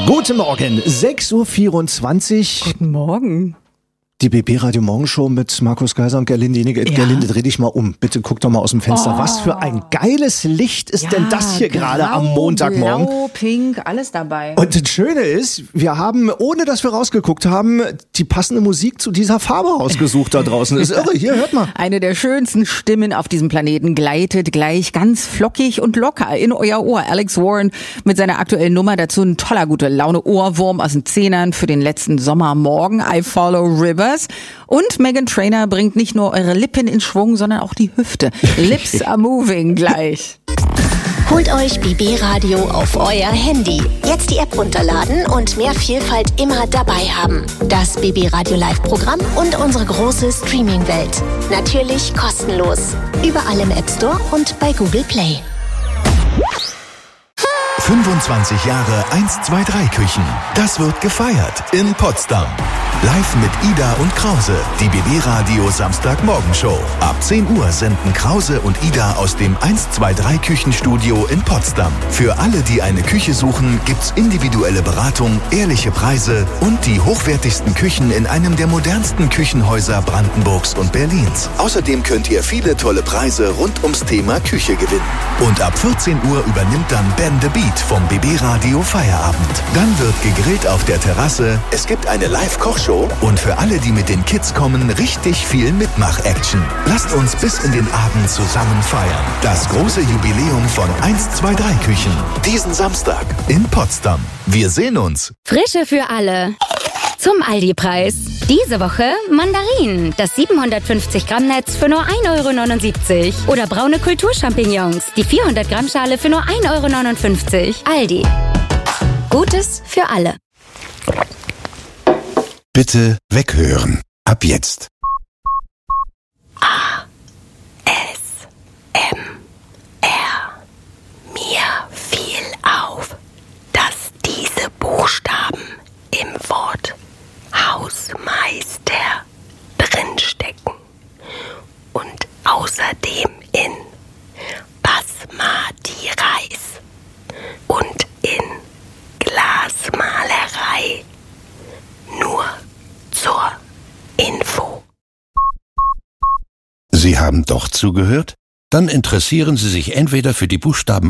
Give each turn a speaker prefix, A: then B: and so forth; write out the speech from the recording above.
A: Guten Morgen, 6.24 Uhr.
B: Guten Morgen.
A: Die BB Radio Morgenshow mit Markus Geiser und Gerlinde Jenige.
B: Ja.
A: Gerlinde, dreh dich mal um. Bitte guck doch mal aus dem Fenster. Was für ein geiles Licht ist denn das hier gerade am Montagmorgen?
B: Blau, pink, alles dabei.
A: Und das Schöne ist, wir haben, ohne dass wir rausgeguckt haben, die passende Musik zu dieser Farbe ausgesucht da draußen. Das ist irre. Hier, hört mal.
B: Eine der schönsten Stimmen auf diesem Planeten gleitet gleich ganz flockig und locker in euer Ohr. Alex Warren mit seiner aktuellen Nummer. Dazu ein toller, gute Laune Ohrwurm aus den Zehnern für den letzten Sommermorgen. I Follow Rivers. Und Meghan Trainor bringt nicht nur eure Lippen in Schwung, sondern auch die Hüfte. Lips are moving gleich.
C: Holt euch BB Radio auf euer Handy. Jetzt die App runterladen und mehr Vielfalt immer dabei haben. Das BB Radio Live Programm und unsere große Streaming-Welt. Natürlich kostenlos. Überall im App Store und bei Google Play.
D: 25 Jahre 1-2-3 Küchen. Das wird gefeiert in Potsdam. Live mit Ida und Krause, die BB Radio Samstagmorgenshow. Ab 10 Uhr senden Krause und Ida aus dem 1-2-3 Küchenstudio in Potsdam. Für alle, die eine Küche suchen, gibt's individuelle Beratung, ehrliche Preise und die hochwertigsten Küchen in einem der modernsten Küchenhäuser Brandenburgs und Berlins. Außerdem könnt ihr viele tolle Preise rund ums Thema Küche gewinnen. Und ab 14 Uhr übernimmt dann Ben the Beat vom BB Radio Feierabend. Dann wird gegrillt auf der Terrasse, es gibt eine Live-Kochshow und für alle, die mit den Kids kommen, richtig viel Mitmach-Action. Lasst uns bis in den Abend zusammen feiern. Das große Jubiläum von 1-2-3 Küchen. Diesen Samstag in Potsdam. Wir sehen uns.
E: Frische für alle. Zum Aldi-Preis. Diese Woche Mandarinen, das 750 Gramm Netz für nur 1,79 €. Oder braune Kulturchampignons, die 400 Gramm Schale für nur 1,59 €. Aldi. Gutes für alle.
D: Bitte weghören. Ab jetzt.
C: Mir fiel auf, dass diese Buchstaben im Wort Hausmeister drinstecken und außerdem in Basmati Reis und in Glasmalerei. Nur zur Info.
F: Sie haben doch zugehört? Dann interessieren Sie sich entweder für die Buchstaben